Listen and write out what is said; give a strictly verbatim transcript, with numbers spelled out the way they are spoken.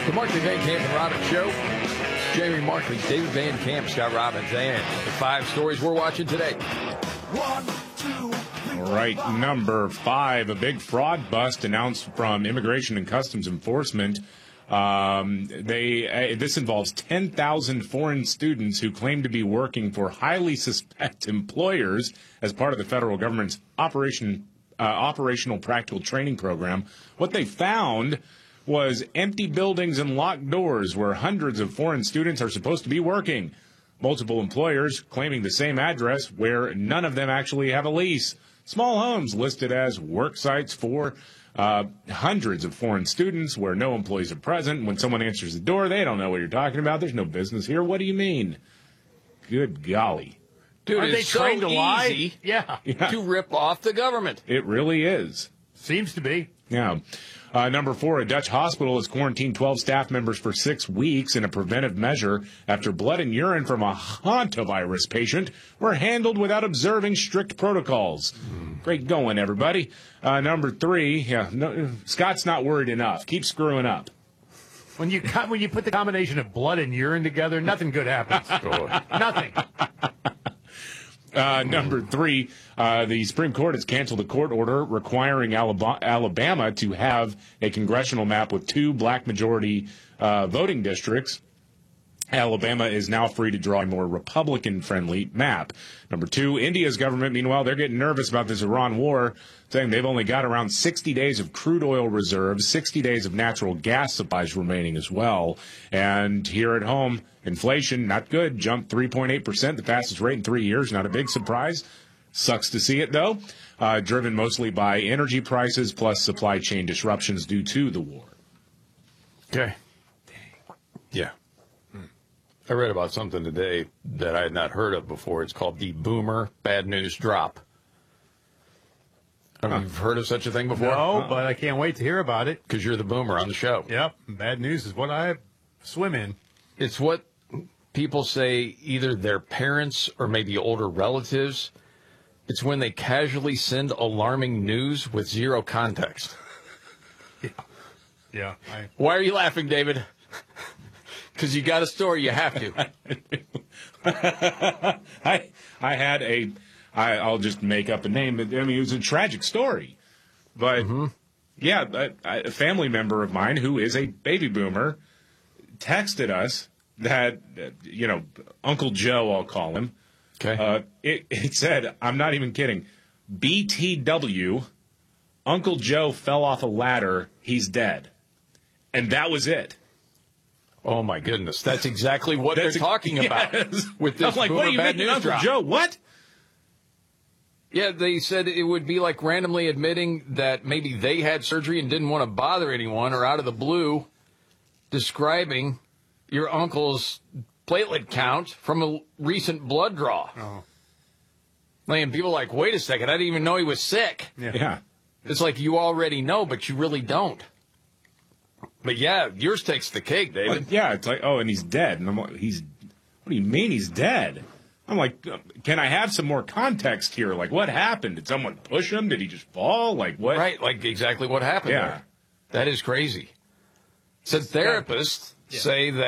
The Markley, Van Camp, and Robbins Show. Jamie Markley, David Van Camp, Scott Robbins, and the five stories we're watching today. One, two, three. All right, number five, a big fraud bust announced from Immigration and Customs Enforcement. Um, they uh, this involves ten thousand foreign students who claim to be working for highly suspect employers as part of the federal government's Operation uh, Operational Practical Training Program. What they found was empty buildings and locked doors where hundreds of foreign students are supposed to be working. Multiple employers claiming the same address where none of them actually have a lease. Small homes listed as work sites for uh, hundreds of foreign students where no employees are present. When someone answers the door, they don't know what you're talking about. There's no business here. What do you mean? Good golly. Dude, Are they it's so trained to lie? easy Yeah. Yeah. to rip off the government. It really is. Seems to be. Yeah. Uh, number four, a Dutch hospital has quarantined twelve staff members for six weeks in a preventive measure after blood and urine from a hantavirus patient were handled without observing strict protocols. Mm. Great going, everybody. Uh, number three, yeah, no, Scott's not worried enough. Keep screwing up. When you co- when you put the combination of blood and urine together, nothing good happens. Nothing. Uh, number three, uh, the Supreme Court has canceled a court order requiring Alabama, Alabama to have a congressional map with two black majority uh, voting districts. Alabama is now free to draw a more Republican-friendly map. Number two, India's government, meanwhile, they're getting nervous about this Iran war, saying they've only got around sixty days of crude oil reserves, sixty days of natural gas supplies remaining as well. And here at home, inflation, not good, jumped three point eight percent, the fastest rate in three years. Not a big surprise. Sucks to see it, though. Uh, driven mostly by energy prices plus supply chain disruptions due to the war. Okay. Yeah. I read about something today that I had not heard of before. It's called the Boomer Bad News Drop. Have you heard of such a thing before? No, but I can't wait to hear about it. Because you're the boomer on the show. Yep. Bad news is what I swim in. It's what people say either their parents or maybe older relatives. It's when they casually send alarming news with zero context. Yeah. Yeah. I... Why are you laughing, David? Because you got a story, you have to. I I had a, I, I'll just make up a name. I mean, it was a tragic story. But, mm-hmm. yeah, a, a family member of mine who is a baby boomer texted us that, you know, Uncle Joe, I'll call him. Okay. Uh, it, it said, I'm not even kidding, B T W, Uncle Joe fell off a ladder, he's dead. And that was it. Oh, my goodness. That's exactly what That's they're talking yes. about with this I'm like, Boomer what are you Bad making News Uncle Drop. Joe? What? Yeah, they said it would be like randomly admitting that maybe they had surgery and didn't want to bother anyone, or out of the blue describing your uncle's platelet count from a recent blood draw. Oh. And people are like, wait a second, I didn't even know he was sick. Yeah. Yeah. It's like you already know, but you really don't. But yeah, yours takes the cake, David. Uh, yeah, it's like, oh, and he's dead. And I'm like, he's, what do you mean he's dead? I'm like, can I have some more context here? Like, what happened? Did someone push him? Did he just fall? Like, what? Right, like exactly what happened Yeah. there. That is crazy. Said therapists Yeah. say that